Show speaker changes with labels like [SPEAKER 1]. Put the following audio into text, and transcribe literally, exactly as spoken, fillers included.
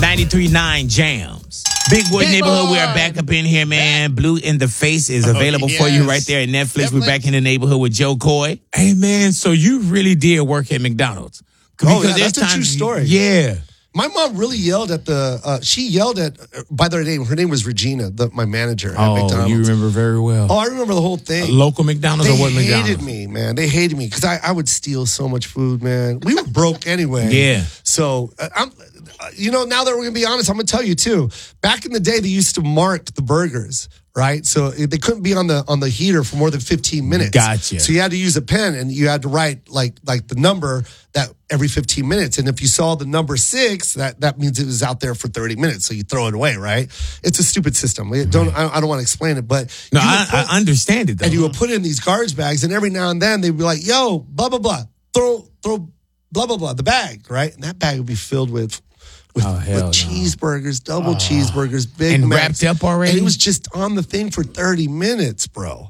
[SPEAKER 1] ninety-three point nine Jams. Bigwood
[SPEAKER 2] Big
[SPEAKER 1] Neighborhood,
[SPEAKER 2] boy.
[SPEAKER 1] we are back up in here, man. Blue in the Face is available
[SPEAKER 2] Oh,
[SPEAKER 1] for you
[SPEAKER 2] yes.
[SPEAKER 1] right there at Netflix. We're
[SPEAKER 2] Netflix.
[SPEAKER 1] back in the neighborhood with Joe Coy.
[SPEAKER 3] Hey, man, so you really did work at McDonald's.
[SPEAKER 2] Oh, yeah,
[SPEAKER 1] there's
[SPEAKER 2] that's a true
[SPEAKER 1] times-
[SPEAKER 2] story.
[SPEAKER 3] Yeah.
[SPEAKER 2] My mom really yelled at the. Uh, she yelled at uh, by their name. Her name was Regina, the, my manager at
[SPEAKER 3] Oh,
[SPEAKER 2] McDonald's.
[SPEAKER 3] you remember very well.
[SPEAKER 2] Oh, I remember the whole thing.
[SPEAKER 3] Local McDonald's
[SPEAKER 2] They
[SPEAKER 3] or what
[SPEAKER 2] hated
[SPEAKER 3] McDonald's?
[SPEAKER 2] me, man. They hated me because I, I would steal so much food, man. We were broke anyway.
[SPEAKER 1] Yeah.
[SPEAKER 2] So uh, I'm, uh, you know, now that we're gonna be honest, I'm gonna tell you too. Back in the day, they used to mark the burgers, right? So they couldn't be on the on the heater for more than fifteen minutes.
[SPEAKER 1] Gotcha.
[SPEAKER 2] So you had to use a pen and you had to write like like the number that every fifteen minutes. And if you saw the number six, that that means it was out there for thirty minutes. So you throw it away, right? It's a stupid system. We Don't I, I don't want to explain it, but
[SPEAKER 1] No,
[SPEAKER 2] you would
[SPEAKER 1] I,
[SPEAKER 2] put-
[SPEAKER 1] I understand it, though.
[SPEAKER 2] and you would put it in these garbage bags, and every now and then they'd be like, "Yo, blah blah blah, throw throw blah blah blah the bag, right?" And that bag would be filled with with,
[SPEAKER 3] Oh,
[SPEAKER 2] with
[SPEAKER 3] hell no.
[SPEAKER 2] cheeseburgers, double cheeseburgers, Big
[SPEAKER 1] And
[SPEAKER 2] Macs.
[SPEAKER 1] wrapped up already?
[SPEAKER 2] And it was just on the thing for thirty minutes, bro.